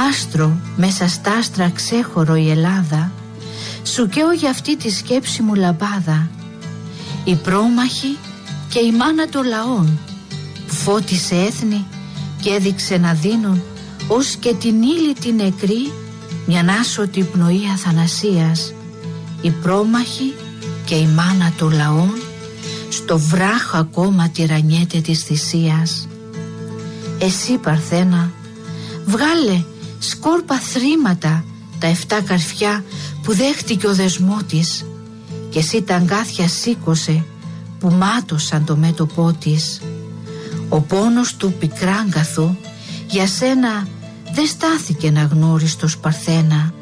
Άστρο μέσα στα άστρα ξέχωρο η Ελλάδα, σου καίω για αυτή τη σκέψη μου λαμπάδα. Η πρόμαχη και η μάνα των λαών, που φώτισε έθνη και έδειξε να δίνουν ως και την ύλη την νεκρή μιαν άσωτη πνοή αθανασίας. Η πρόμαχη και η μάνα των λαών, στο βράχο ακόμα τυραννιέται της θυσίας. Εσύ Παρθένα, βγάλε σκόρπα θρήματα τα 7 καρφιά που δέχτηκε ο δεσμό της, και εσύ τα αγκάθια σήκωσε που μάτωσαν το μέτωπό της. Ο πόνος του πικράγκαθου για σένα δεν στάθηκε αναγνώριστος Παρθένα.